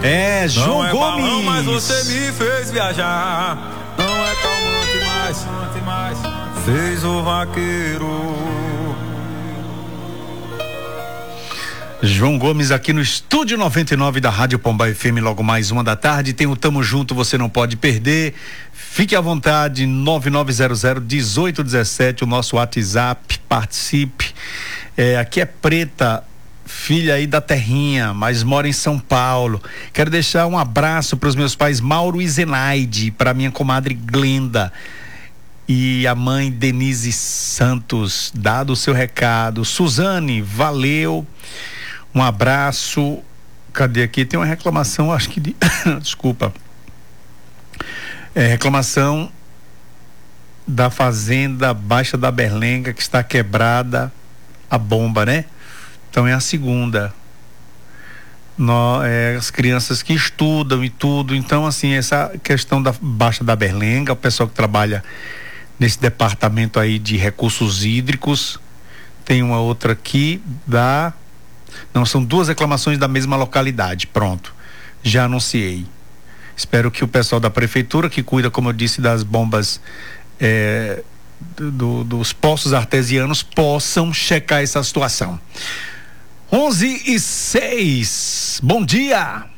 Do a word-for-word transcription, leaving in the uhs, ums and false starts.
É, João não é Gomes. Balão, mas você me fez viajar. Não é calmante mais, mais. Fez o vaqueiro. João Gomes aqui no Estúdio noventa e nove da Rádio Pomba F M, logo mais uma da tarde. Tem o Tamo Junto, você não pode perder. Fique à vontade, nove nove zero zero um oito um sete, o nosso WhatsApp, participe. É, aqui é Preta, filha aí da terrinha, mas mora em São Paulo. Quero deixar um abraço para os meus pais Mauro e Zenaide, para minha comadre Glenda e a mãe Denise Santos. Dado o seu recado. Suzane, valeu. Um abraço. Cadê aqui? Tem uma reclamação, acho que de... desculpa. É, reclamação da fazenda Baixa da Berlenga, que está quebrada a bomba, né? Então é a segunda. No, é, as crianças que estudam e tudo. Então, assim, essa questão da Baixa da Berlenga, o pessoal que trabalha nesse departamento aí de recursos hídricos. Tem uma outra aqui da... Não, são duas reclamações da mesma localidade. Pronto, já anunciei. Espero que o pessoal da prefeitura, que cuida, como eu disse, das bombas é, do, dos poços artesianos, possam checar essa situação. onze e seis, bom dia!